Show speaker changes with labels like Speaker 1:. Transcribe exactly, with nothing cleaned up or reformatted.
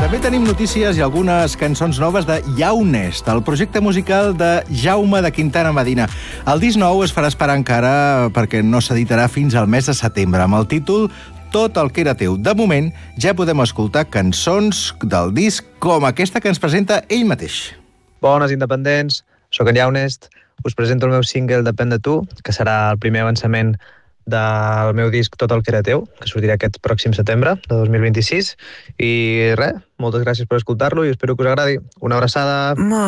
Speaker 1: També tenim notícies i algunes cançons noves de Yaunest, el projecte musical de Jaume de Quintana Medina. El disc nou es farà esperar encara perquè no s'editarà fins al mes de setembre, amb el títol Tot el que era teu. De moment, ja podem escoltar cançons del disc com aquesta que ens presenta ell mateix.
Speaker 2: Bones, independents, sóc en Yaunest, us presento el meu single Depèn de tu, que serà el primer avançament del meu disc Tot el que era teu, que sortirà aquest pròxim setembre de dos mil vint-i-sis. I res, moltes gràcies per escoltar-lo i espero que us agradi. Una abraçada.